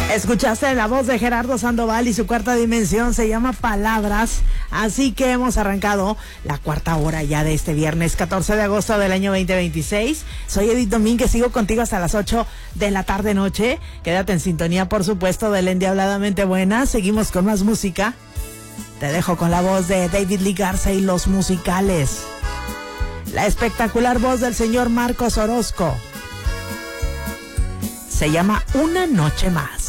Escuchaste la voz de Gerardo Sandoval y su cuarta dimensión se llama Palabras. Así que hemos arrancado la cuarta hora ya de este viernes 14 de agosto del año 2026. Soy Edith Domínguez, sigo contigo hasta las 8 de la tarde noche. Quédate en sintonía, por supuesto, del Endiabladamente Buena. Seguimos con más música. Te dejo con la voz de David Lee Garza y los musicales. La espectacular voz del señor Marcos Orozco. Se llama Una Noche Más.